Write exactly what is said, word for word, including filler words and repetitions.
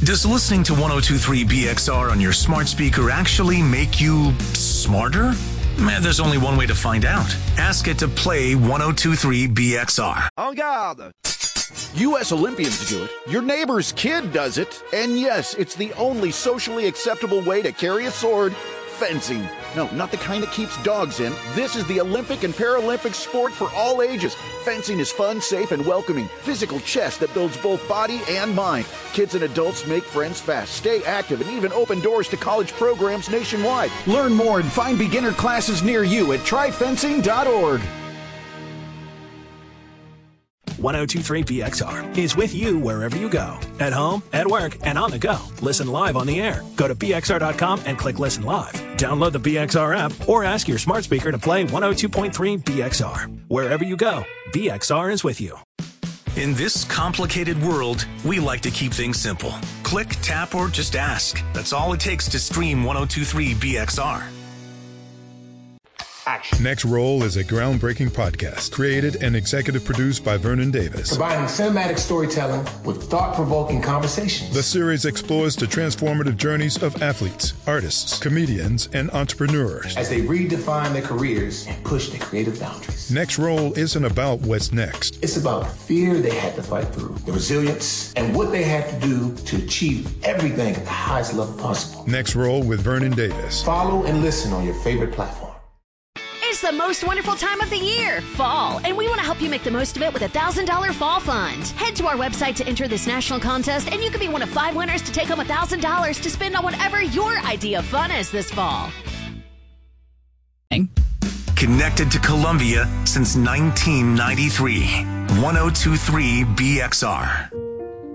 Does listening to one oh two point three B X R on your smart speaker actually make you smarter? Man, there's only one way to find out. Ask it to play one oh two point three B X R. En garde! U S Olympians do it. Your neighbor's kid does it. And yes, it's the only socially acceptable way to carry a sword. Fencing. No, not the kind that keeps dogs in. This is the Olympic and Paralympic sport for all ages. Fencing is fun, safe, and welcoming. Physical chess that builds both body and mind. Kids and adults make friends fast, stay active, and even open doors to college programs nationwide. Learn more and find beginner classes near you at try fencing dot org. one oh two point three B X R is with you wherever you go. At home, at work, and on the go. Listen live on the air. Go to B X R dot com and click Listen Live. Download the B X R app or ask your smart speaker to play one oh two point three B X R. Wherever you go, B X R is with you. In this complicated world, we like to keep things simple. Click, tap, or just ask. That's all it takes to stream one oh two point three B X R. Action. Next Roll is a groundbreaking podcast created and executive produced by Vernon Davis. Combining cinematic storytelling with thought-provoking conversations. The series explores the transformative journeys of athletes, artists, comedians, and entrepreneurs as they redefine their careers and push their creative boundaries. Next Roll isn't about what's next. It's about the fear they had to fight through, the resilience, and what they had to do to achieve everything at the highest level possible. Next Roll with Vernon Davis. Follow and listen on your favorite platform. It's the most wonderful time of the year, fall, and we want to help you make the most of it with a one thousand dollars Fall Fund. Head to our website to enter this national contest, and you could be one of five winners to take home one thousand dollars to spend on whatever your idea of fun is this fall. Connected to Columbia since nineteen ninety-three. one oh two point three B X R.